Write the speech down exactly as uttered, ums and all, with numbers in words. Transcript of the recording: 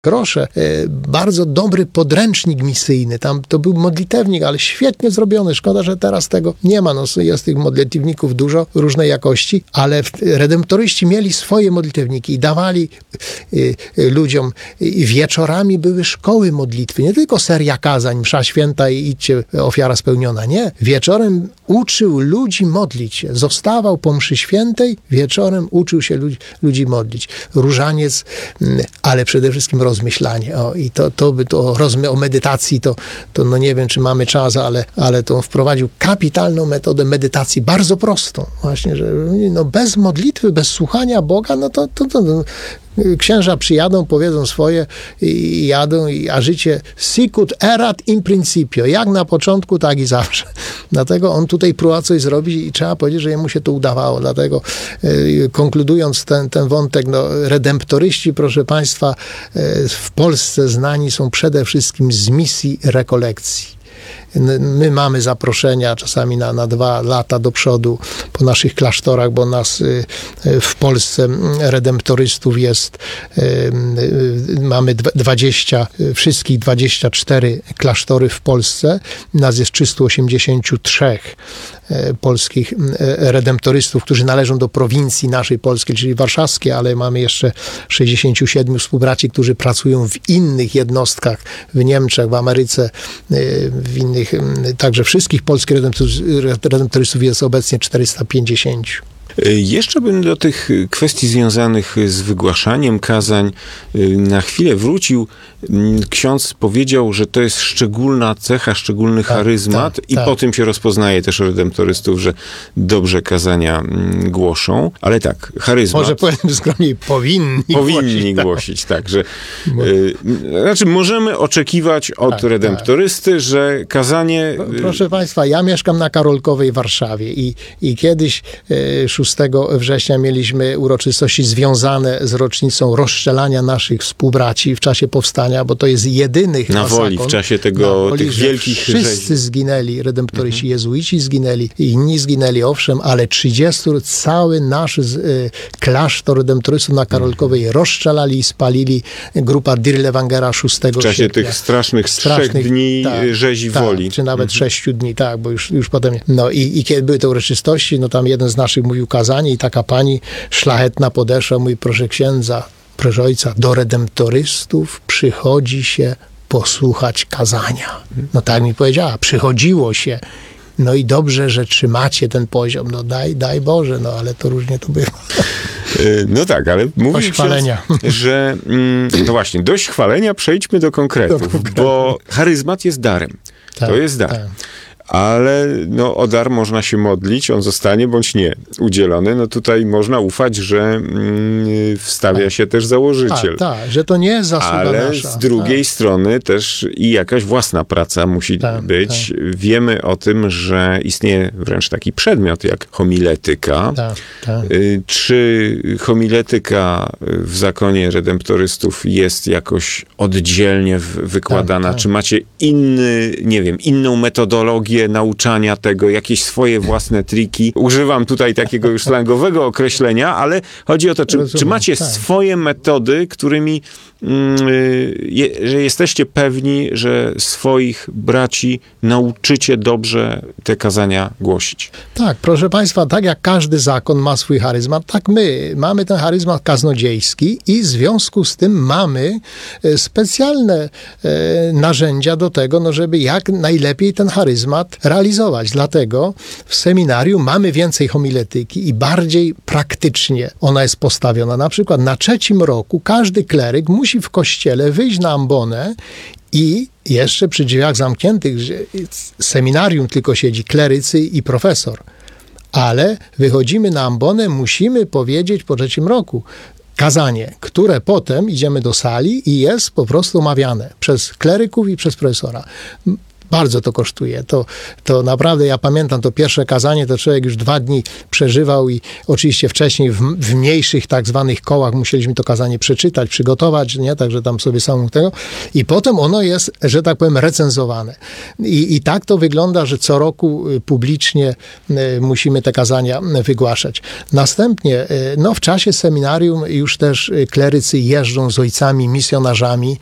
Grosze, bardzo dobry podręcznik misyjny. Tam to był modlitewnik, ale świetnie zrobiony. Szkoda, że teraz tego nie ma. No, jest tych modlitewników dużo, różnej jakości, ale redemptoryści mieli swoje modlitewniki i dawali y, y, ludziom. I wieczorami były szkoły modlitwy. Nie tylko seria kazań, msza święta i idźcie, ofiara spełniona. Nie. Wieczorem uczył ludzi modlić się. Zostawał po mszy świętej, wieczorem uczył się ludzi, ludzi modlić. Różaniec, y, ale przede wszystkim rozmyślanie. O, i to, to by to rozmy, o medytacji, to, to no nie wiem, czy mamy czas, ale, ale to wprowadził kapitalną metodę medytacji, bardzo prostą. Właśnie, że no bez modlitwy, bez słuchania Boga, no to, to, to no, księża przyjadą, powiedzą swoje i jadą, a życie sicut erat in principio. Jak na początku, tak i zawsze. Dlatego on tutaj próbował coś zrobić i trzeba powiedzieć, że jemu się to udawało. Dlatego yy, konkludując ten, ten wątek, no, redemptoryści, proszę Państwa, yy, w Polsce znani są przede wszystkim z misji rekolekcji. My mamy zaproszenia czasami na, na dwa lata do przodu po naszych klasztorach, bo nas y, w Polsce redemptorystów jest, y, y, mamy dwadzieścia, wszystkich dwadzieścia cztery klasztory w Polsce. Nas jest trzysta osiemdziesiąt trzy y, polskich y, redemptorystów, którzy należą do prowincji naszej polskiej, czyli warszawskiej, ale mamy jeszcze sześćdziesiąt siedem współbraci, którzy pracują w innych jednostkach, w Niemczech, w Ameryce, y, w innych. Także wszystkich polskich redemptorystów jest obecnie czterysta pięćdziesiąt. Jeszcze bym do tych kwestii związanych z wygłaszaniem kazań na chwilę wrócił. Ksiądz powiedział, że to jest szczególna cecha, szczególny tak, charyzmat tak, i tak. Po tym się rozpoznaje też redemptorystów, że dobrze kazania głoszą. Ale tak, charyzmat... Może powiem skromniej, powinni Powinni głosić, głosić tak. Że, y, znaczy możemy oczekiwać od tak, redemptorysty, tak. że kazanie... Proszę Państwa, ja mieszkam na Karolkowej w Warszawie i, i kiedyś y, szóstego września mieliśmy uroczystości związane z rocznicą rozstrzelania naszych współbraci w czasie powstania, bo to jest jedyny na Woli, w czasie tego, Woli, tych wielkich wszyscy rzezi. Zginęli, redemptoryści, mhm. jezuici zginęli, inni zginęli, owszem, ale trzydziestu, cały nasz y, klasztor redemptorystów na Karolkowej mhm. rozstrzelali i spalili grupa Dirlewangera szóstego w czasie sierpnia. tych strasznych, strasznych trzech dni tak, rzezi tak, Woli. Czy nawet mhm. sześciu dni, tak, bo już, już potem, no i, i kiedy były te uroczystości, no tam jeden z naszych mówił kazanie i taka pani szlachetna podeszła, mówi, proszę księdza, proszę ojca, do redemptorystów przychodzi się posłuchać kazania. No tak mi powiedziała, przychodziło się. No i dobrze, że trzymacie ten poziom. No daj, daj Boże, no ale to różnie to bywa. No tak, ale mówisz, chwalenia. że no właśnie, dość chwalenia, przejdźmy do konkretów, do bo charyzmat jest darem. Tak, to jest dar. Tak. Ale no, o dar można się modlić, on zostanie bądź nie udzielony. No tutaj można ufać, że mm, wstawia tak. się też założyciel. Tak, tak, że to nie jest zasługa Ale nasza. z drugiej tak. strony też i jakaś własna praca musi tak, być. Tak. Wiemy o tym, że istnieje wręcz taki przedmiot jak homiletyka. Tak, tak. Czy homiletyka w zakonie redemptorystów jest jakoś oddzielnie wykładana? Tak, tak. Czy macie inny, nie wiem, inną metodologię nauczania tego, jakieś swoje własne triki. Używam tutaj takiego już slangowego określenia, ale chodzi o to, czy, czy macie tak. swoje metody, którymi Je, że jesteście pewni, że swoich braci nauczycie dobrze te kazania głosić. Tak, proszę Państwa, tak jak każdy zakon ma swój charyzmat, tak my mamy ten charyzmat kaznodziejski i w związku z tym mamy specjalne e, narzędzia do tego, no, żeby jak najlepiej ten charyzmat realizować. Dlatego w seminarium mamy więcej homiletyki i bardziej praktycznie ona jest postawiona. Na przykład na trzecim roku każdy kleryk musi w kościele wyjść na ambonę i jeszcze przy drzwiach zamkniętych seminarium tylko siedzi klerycy i profesor. Ale wychodzimy na ambonę, musimy powiedzieć po trzecim roku kazanie, które potem idziemy do sali i jest po prostu omawiane przez kleryków i przez profesora. Bardzo to kosztuje. To, to naprawdę, ja pamiętam to pierwsze kazanie, to człowiek już dwa dni przeżywał i oczywiście wcześniej w, w mniejszych tak zwanych kołach musieliśmy to kazanie przeczytać, przygotować, nie? Także tam sobie samą tego. I potem ono jest, że tak powiem, recenzowane. I, i tak to wygląda, że co roku publicznie musimy te kazania wygłaszać. Następnie, no w czasie seminarium już też klerycy jeżdżą z ojcami misjonarzami